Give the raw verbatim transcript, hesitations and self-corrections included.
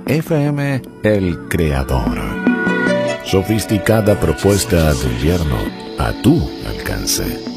F M El Creador. Sofisticada propuesta de invierno a tu alcance.